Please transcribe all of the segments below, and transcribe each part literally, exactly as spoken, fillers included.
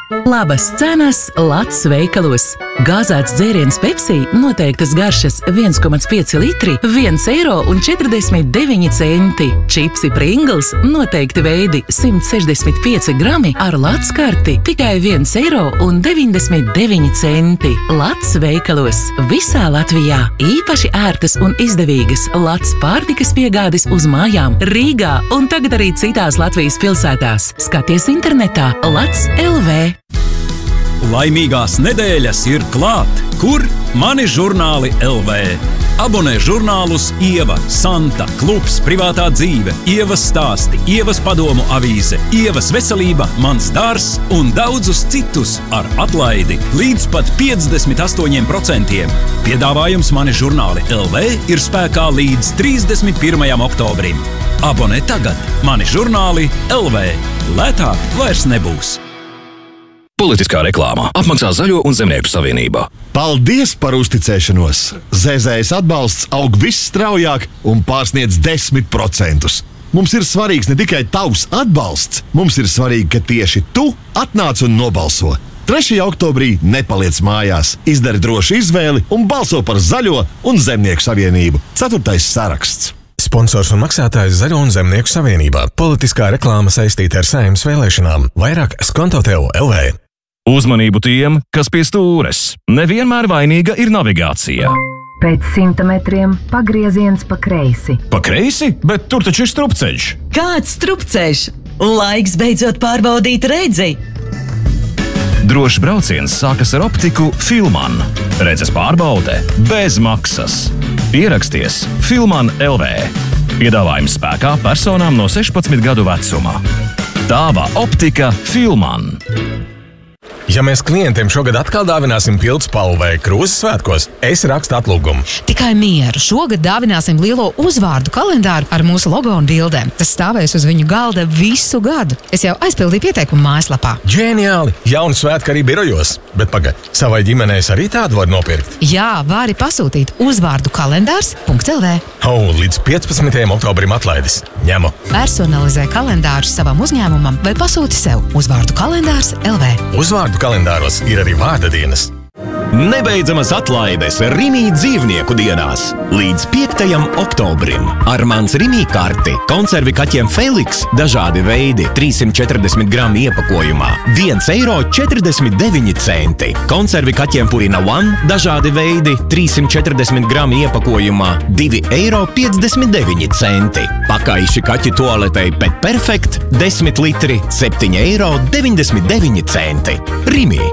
Labas cenas Lats veikalos. Gāzēts dzēriens Pepsi noteiktas garšas viens komats pieci litri, viens eiro un četrdesmit deviņi centi. Čipsi Pringles noteikti veidi simt sešdesmit pieci grami ar Lats karti tikai viens eiro un deviņdesmit deviņi centi. Lats veikalos visā Latvijā. Īpaši ērtas un izdevīgas Lats pārtikas piegādes uz mājām Rīgā un tagad arī citās Latvijas pilsētās. Skaties internetā Lats L V. Laimīgās nedēļas ir klāt, kur mani žurnāli L V. Abonē žurnālus Ieva, Santa, Klubs, Privātā dzīve, Ievas stāsti, Ievas padomu avīze, Ievas veselība, Mans dārzs un daudzus citus ar atlaidi līdz pat piecdesmit astoņiem procentiem. Piedāvājums mani žurnāli L V ir spēkā līdz trīsdesmit pirmajam oktobrim. Abonē tagad mani žurnāli L V. Lētāk vairs nebūs. Politiskā reklāmā apmaksā Zaļo un Zemnieku savienībā. Paldies par uzticēšanos! Zēzējas atbalsts aug visstraujāk un pārsniedz desmit procentus. Mums ir svarīgs ne tikai tavs atbalsts, mums ir svarīgi, ka tieši tu atnāc un nobalso. trešajā oktobrī nepaliec mājās, izdari drošu izvēli un balso par Zaļo un Zemnieku savienību. Ceturtais saraksts. Sponsors un maksātājs Zaļo un Zemnieku savienībā. Politiskā reklāma saistīta ar Saeimas vēlēšanām. Vairāk skonto tev L V. Uzmanību tiem, kas pie stūres. Nevienmēr vainīga ir navigācija. Pēc simta metriem pagrieziens pa kreisi. Pa kreisi? Bet tur taču ir strupceļš. Kāds strupceļš? Laiks beidzot pārbaudīt redzi. Drošs brauciens sākas ar optiku Filman. Redzes pārbaude bez maksas. Pieraksties Filman L V. Piedāvājums spēkā personām no sešpadsmit gadu vecuma. Tava optika Filman. Ja mēs klientiem šogad atkal dāvināsim pildspalvu vai krūzes svētkos, es rakstu atlūgumu. Tikai mieru. Šogad dāvināsim lielo uzvārdu kalendāru ar mūsu logo un bildēm. Tas stāvēs uz viņu galda visu gadu. Es jau aizpildīju pieteikumu mājaslapā. Ģeniāli! Jaunu svētku arī birojos. Bet paga, savai ģimenei arī tādu var nopirkt? Jā, vari pasūtīt uzvārdu kalendārs punkt L V. Oh, līdz piecpadsmitajam oktobrim atlaidis. Ņemu. Personalizē kalendārus savam uzņēmumam vai pasūti sev uzvārdu kalendārs L V. Uzvārdu kalendāros ir arī vārda dienas. Nebeidzamas atlaides Rimī dzīvnieku dienās līdz piektajam oktobrim. Ar Mans Rimī karti konservi kaķiem Feliks dažādi veidi trīssimt četrdesmit gramu iepakojumā viens eiro četrdesmit deviņi centi. Konservi kaķiem Purina One dažādi veidi trīssimt četrdesmit gramu iepakojumā divi eiro piecdesmit deviņi centi. Pakaiši kaķi toaletei Pet Perfect desmit litri septiņi eiro deviņdesmit deviņi centi. Rimī.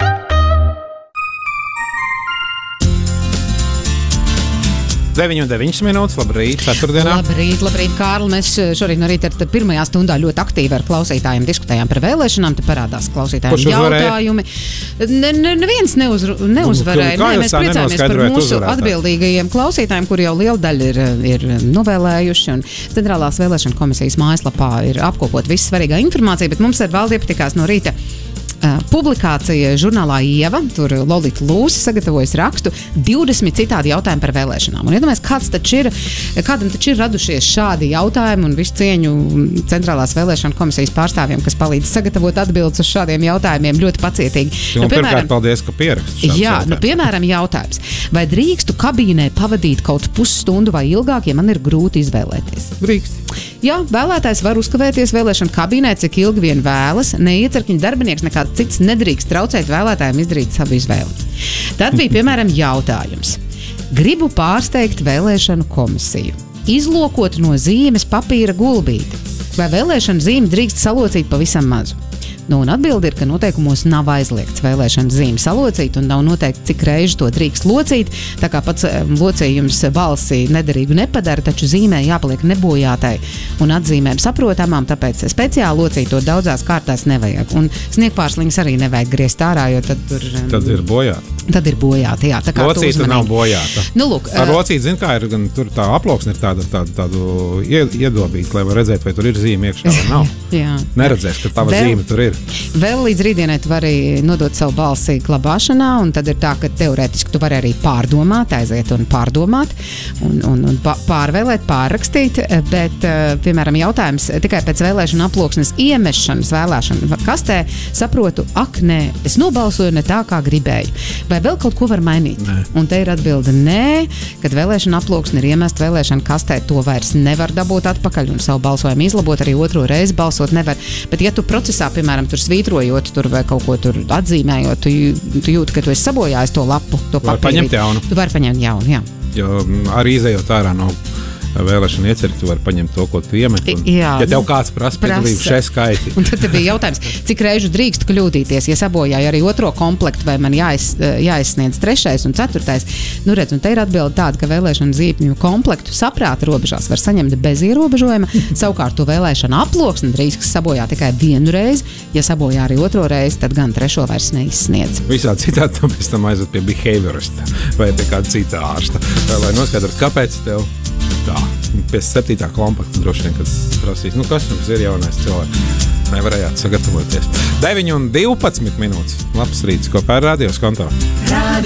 deviņi un deviņas minūtes, labrīt, ceturtdienā. Labrīt, labrīt, Kārli. Mēs šorīt no rīta pirmajā stundā ļoti aktīvi ar klausītājiem diskutējām par vēlēšanām. Te parādās klausītājiem jautājumi. Ne, ne, neviens neuz, neuzvarēja. Nē, mēs priecājamies par mūsu atbildīgajiem klausītājiem, kuri jau liela daļa ir, ir novēlējuši. Un Centrālās vēlēšana komisijas mājaslapā ir apkopot visu svarīgā informācija, bet mums ar valdi iepatikās no rīta Uh, publikācija žurnālā Ieva, tur Lolita Lūsi sagatavojas rakstu divdesmit citādi jautājumi par vēlēšanām. Un iedomājies, kāds taču ir, kādam taču ir radušies šādi jautājumi un visu cieņu Centrālās vēlēšana komisijas pārstāvjiem, kas palīdz sagatavot atbildes uz šādiem jautājumiem ļoti pacietīgi. Nu, pirmkārt, paldies, ka pierakst. Jā, nu, piemēram, jautājums. Vai drīkstu kabīnē pavadīt kaut pusstundu vai ilgāk, ja man ir grūti izvēlēties? Drīkst. Jā, vēlētājs var uzkavēties vēlēšanu kabīnē, cik ilgi vien vēlas. Neiecirkņa darbinieks nekāds cits nedrīkst traucēt vēlētājiem izdarīt savu izvēli. Tad bija, piemēram, jautājums. Gribu pārsteigt vēlēšanu komisiju. Izlokot no zīmes papīra gulbīti. Vai vēlēšanu zīme drīkst salocīt pavisam mazu? Nu, un atbildi ir, ka noteikumos nav aizliegts vēlēšanu zīmi salocīt un nav noteikti, cik reizi to drīkst locīt. Tā kā pats locījums balsi nederīgu nepadara, taču zīmē jāpaliek nebojātai un atzīmēm saprotamām, tāpēc speciāli locīt to daudzās kārtās nevajag. Un sniegpārsliņas arī nevajag griezt ārā, jo tad tur... Tad ir bojāt. tad ir bojāta. Jā, tā kā locīta nav bojāta. Nu, lūk, ar locīti, zin kā ir, gan tur tā aploksne ir tāda, tāda, tādu iedobīta, lai var redzēt, vai tur ir zīme iekšā vai nav. Jā. Neredzēs, ka tava vēl, zīme tur ir. Vēl līdz rītdienai tu vari nodot savu balsi glabāšanā, un tad ir tā, ka teorētiski tu vari arī pārdomāt, aiziet un pārdomāt, un, un, un pārvēlēt, pārrakstīt, bet, piemēram, jautājums tikai pēc vēlēšana aploksnes iemešanas vēlēšana kastē saprotu, ak, nē, es nobalsoju ne tā, kā gribēju. Vai vēl kaut ko var mainīt? Nē. Un te ir atbilde nē, kad vēlēšana aploksne ir iemest vēlēšana kastē, to vairs nevar dabūt atpakaļ un savu balsojumu izlabot, arī otro reizi balsot nevar. Bet ja tu procesā, piemēram, tur svītrojot tur vai kaut ko tur atzīmējot, tu, tu jūti, ka tu esi sabojājis to lapu, to papīri. Tu vari paņemt jaunu. Tu vari paņemt jaunu, jā. Jo arī izējot ārā no vēlēšana ieceri, tu vari paņemt to, ko tu iemet. Un, jā, ja tev kāds prasa piedalību šai skaiti. Un tad bija jautājums, cik reižu drīkst kļūdīties, ja sabojāju arī otro komplektu, vai man jāiz, jāizsniedz trešais un ceturtais. Nu redz, un te ir atbilde tāda, ka vēlēšana zīmju komplektu saprāta robežās var saņemt bez ierobežojuma. Savukārt to vēlēšana aploksni drīkst sabojāt tikai vienu reizi. Ja sabojā arī otro reizi, tad gan trešo vairs neizsniedz. Visādi citādi tam pēc tam aizved pie behaviorista vai pie kāda cita ārsta. Lai noskaidrotu, kāpēc tev tā, pēc septītā komplekta droši vien, kad prasīs, nu kas jums ir jaunais cilvēks, nevarējāt sagatavoties. deviņi un divpadsmit minūtes. Labs rīts, kopā ar Radio Skonto.